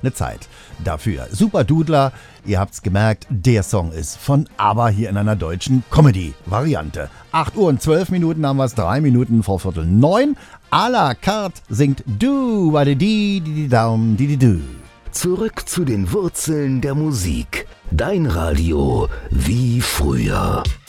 eine Zeit dafür. Super Dudler, ihr habt's gemerkt, der Song ist von ABBA hier in einer deutschen Comedy-Variante. 8 Uhr und 12 Minuten haben wir es, 3 Minuten vor 8:45. À la carte singt Du, di daum, di du. Zurück zu den Wurzeln der Musik. Dein Radio wie früher.